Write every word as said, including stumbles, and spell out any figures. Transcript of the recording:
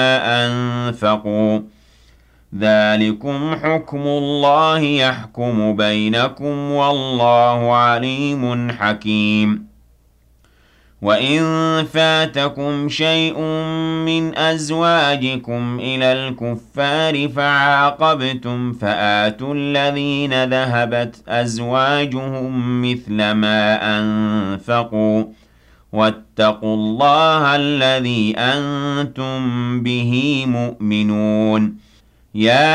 أنفقوا ذلكم حكم الله يحكم بينكم والله عليم حكيم وَإِن فَاتَكُمْ شَيْءٌ مِّنْ أَزْوَاجِكُمْ إِلَى الْكُفَّارِ فَعَاقَبْتُمْ فَآتُوا الَّذِينَ ذَهَبَتْ أَزْوَاجُهُم مِّثْلَ مَا أَنفَقُوا ۚ وَاتَّقُوا اللَّهَ الَّذِي أَنتُم بِهِ مُؤْمِنُونَ يَا